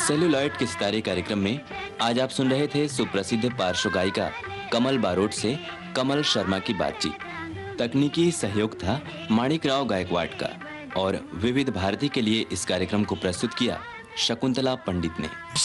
Celluloid के सितारे कार्यक्रम में आज आप सुन रहे थे सुप्रसिद्ध पार्श्व गायिका कमल बारोट से कमल शर्मा की बातचीत। तकनीकी सहयोग था माणिकराव गायकवाड का और विविध भारती के लिए इस कार्यक्रम को प्रस्तुत किया शकुंतला पंडित ने।